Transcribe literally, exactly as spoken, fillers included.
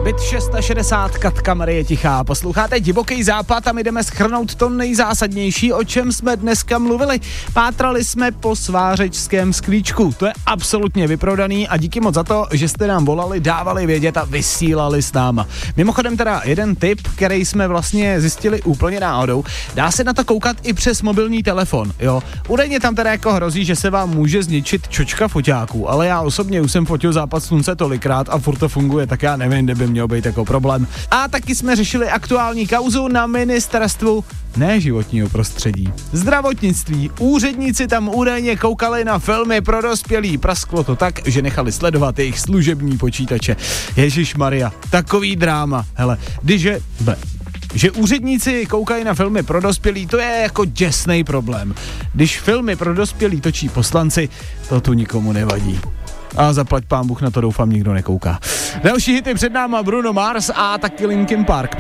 Byt šest set šedesát, Katka Marie Tichá. Posloucháte Divoký západ a my jdeme shrnout to nejzásadnější, o čem jsme dneska mluvili. Pátrali jsme po svářečském sklíčku. To je absolutně vyprodaný a díky moc za to, že jste nám volali, dávali vědět a vysílali s náma. Mimochodem teda jeden tip, který jsme vlastně zjistili úplně náhodou. Dá se na to koukat i přes mobilní telefon, jo. Údajně tam teda jako hrozí, že se vám může zničit čočka foťáků, ale já osobně už jsem fotil západ slunce tolikrát a furt to funguje, tak já nevím, kde by měl být jako problém. A taky jsme řešili aktuální kauzu na ministerstvu ne životního prostředí, zdravotnictví. Úředníci tam údajně koukali na filmy pro dospělí. Prasklo to tak, že nechali sledovat jejich služební počítače. Ježišmarja, takový dráma. Hele, když ble, že úředníci koukají na filmy pro dospělí, to je jako děsnej problém. Když filmy pro dospělí točí poslanci, to tu nikomu nevadí. A zaplať pán Bůh, na to doufám nikdo nekouká. Další hity před náma Bruno Mars a taky Linkin Park.